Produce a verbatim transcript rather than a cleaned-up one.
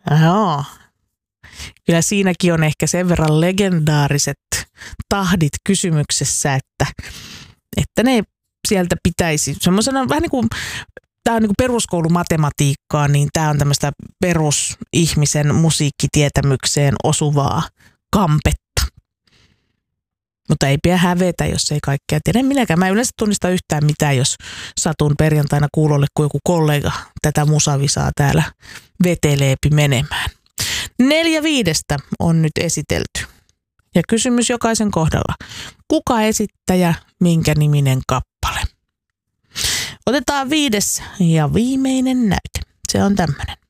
Joo. Kyllä siinäkin on ehkä sen verran legendaariset tahdit kysymyksessä, että, että ne sieltä pitäisi semmoisena vähän niin kuin, tämä on niin kuin peruskoulumatematiikkaa, niin tämä on tämmöistä perusihmisen musiikkitietämykseen osuvaa kampetta. Mutta ei pidä hävetä, jos ei kaikkea tiedä. Minäkään. Mä en yleensä tunnista yhtään mitään, jos satun perjantaina kuulolle, kun joku kollega tätä musavisaa täällä veteleepi menemään. Neljä viidestä on nyt esitelty. Ja kysymys jokaisen kohdalla. Kuka esittäjä, minkä niminen kappale? Otetaan viides ja viimeinen näyte. Se on tämmöinen.